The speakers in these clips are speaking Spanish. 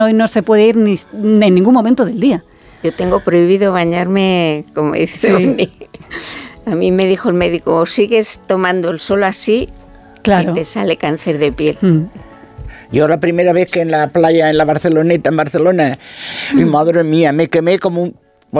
Hoy no se puede ir ni en ningún momento del día. Yo tengo prohibido bañarme, como dice Bonnie. A mí me dijo el médico, o sigues tomando el sol así, y te sale cáncer de piel. Yo la primera vez que en la playa, en la Barceloneta, en Barcelona, mi madre mía, me quemé como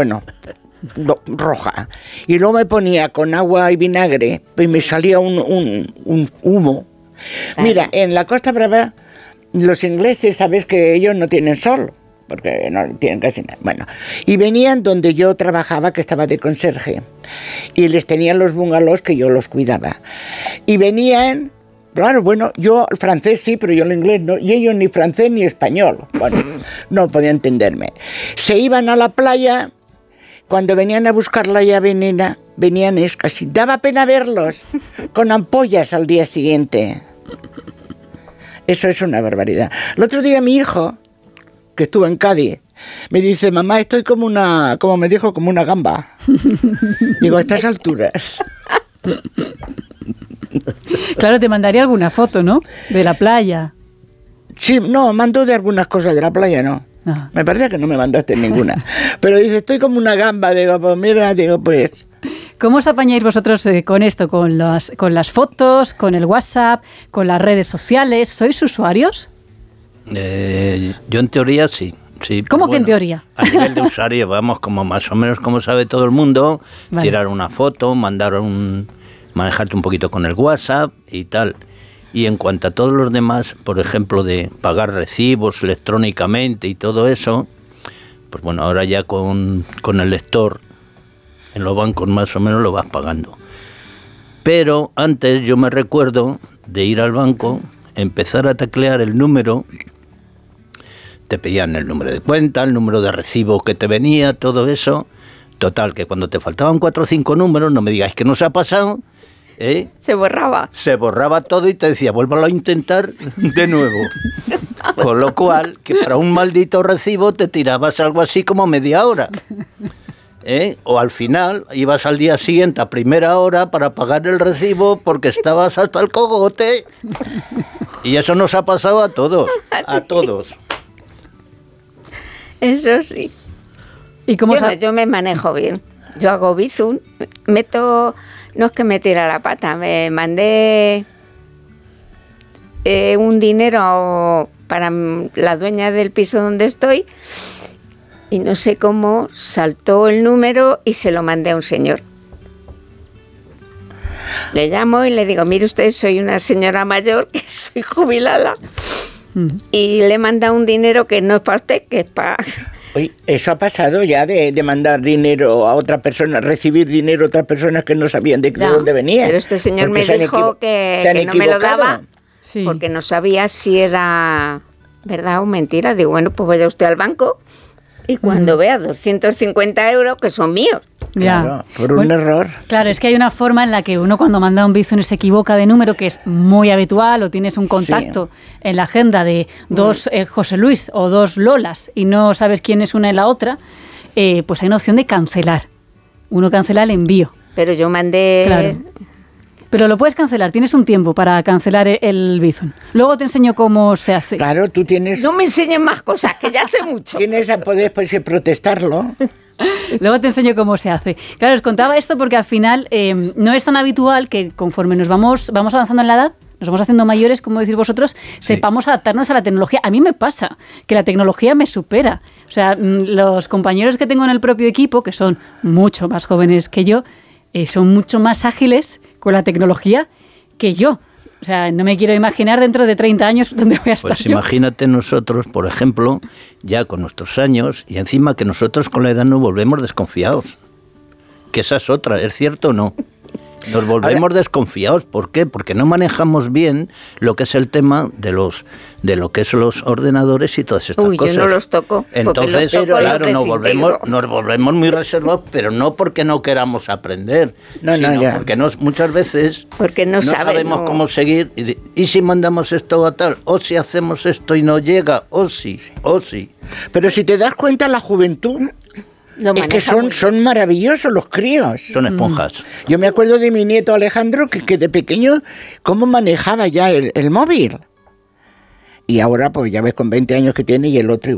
roja. Y luego me ponía con agua y vinagre, y me salía un humo. Mira, en la Costa Brava, los ingleses, sabes que ellos no tienen sol, porque no tienen casi nada. Bueno, y venían donde yo trabajaba, que estaba de conserje, y les tenían los bungalows que yo los cuidaba. Y venían, claro, bueno, yo el francés sí, pero yo el inglés no, y ellos ni francés ni español. Bueno, no podían entenderme. Se iban a la playa, cuando venían a buscar la llave nena, venían casi, daba pena verlos, con ampollas al día siguiente. Eso es una barbaridad. El otro día mi hijo, que estuvo en Cádiz, me dice, mamá, estoy como me dijo, como una gamba. Digo, a estas alturas. Claro, te mandaría alguna foto, ¿no? De la playa. Sí, no, mandó de algunas cosas de la playa, ¿no? Me parece que no me mandaste ninguna. Pero dice, estoy como una gamba. Digo, pues mira, pues... ¿Cómo os apañáis vosotros con esto? ¿Con las fotos, con el WhatsApp, con las redes sociales? ¿Sois usuarios? Yo en teoría sí. ¿Cómo que en teoría? A nivel de usuario, vamos, como más o menos como sabe todo el mundo, vale. Tirar una foto, manejarte un poquito con el WhatsApp y tal. Y en cuanto a todos los demás, por ejemplo, de pagar recibos electrónicamente y todo eso, pues bueno, ahora ya con el lector en los bancos más o menos lo vas pagando. Pero antes yo me recuerdo de ir al banco, empezar a teclear el número, te pedían el número de cuenta, el número de recibo que te venía, todo eso. Total, que cuando te faltaban 4 o 5 números, no me digáis que no se ha pasado, se borraba. Se borraba todo y te decía, vuélvalo a intentar de nuevo. Con lo cual, que para un maldito recibo te tirabas algo así como media hora. O al final ibas al día siguiente a primera hora para pagar el recibo porque estabas hasta el cogote. Y eso nos ha pasado a todos, a todos. Eso sí. ¿Y cómo yo me manejo bien. Yo hago Bizum, no es que me tira la pata, me mandé un dinero para la dueña del piso donde estoy y no sé cómo saltó el número y se lo mandé a un señor. Le llamo y le digo, mire usted, soy una señora mayor que soy jubilada y le manda un dinero que no es para usted, que es para... Oye, eso ha pasado ya de mandar dinero a otra persona, recibir dinero a otras personas que no sabían de dónde venía. Pero este señor me dijo que no me lo daba porque no sabía si era verdad o mentira. Digo, bueno, pues vaya usted al banco y cuando vea 250 euros, que son míos. Claro, por un error. Claro, es que hay una forma en la que uno cuando manda un Bizum se equivoca de número, que es muy habitual, o tienes un contacto en la agenda de dos José Luis o dos Lolas y no sabes quién es una y la otra, pues hay una opción de cancelar. Uno cancela el envío. Pero yo mandé... Claro. Pero lo puedes cancelar, tienes un tiempo para cancelar el Bizum. Luego te enseño cómo se hace. Claro, tú tienes... No me enseñes más cosas, que ya sé mucho. Tienes a poder protestarlo. Luego te enseño cómo se hace. Claro, os contaba esto porque al final no es tan habitual que conforme nos vamos avanzando en la edad, nos vamos haciendo mayores, como decís vosotros, sepamos adaptarnos a la tecnología. A mí me pasa que la tecnología me supera. O sea, los compañeros que tengo en el propio equipo, que son mucho más jóvenes que yo, son mucho más ágiles con la tecnología que yo. O sea, no me quiero imaginar dentro de 30 años dónde voy a estar yo. Imagínate nosotros, por ejemplo, ya con nuestros años, y encima que nosotros con la edad nos volvemos desconfiados. Que esa es otra, ¿es cierto o no? Nos volvemos desconfiados. ¿Por qué? Porque no manejamos bien lo que es el tema de lo que son los ordenadores y todas estas cosas. Yo no los toco. Entonces, claro, nos volvemos muy reservados, pero no porque no queramos aprender, sino porque muchas veces porque no sabemos cómo seguir. Y si mandamos esto a tal, o si hacemos esto y no llega, o sí. Pero si te das cuenta, la juventud... Es que son maravillosos los críos. Son esponjas. Yo me acuerdo de mi nieto Alejandro que de pequeño cómo manejaba ya el móvil. Y ahora pues ya ves con 20 años que tiene y el otro igual.